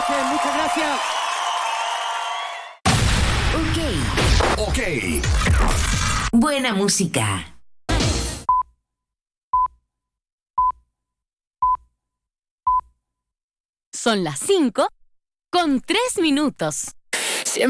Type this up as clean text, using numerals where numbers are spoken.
noches, muchas gracias. Ok. Buena música. Son las 5:03.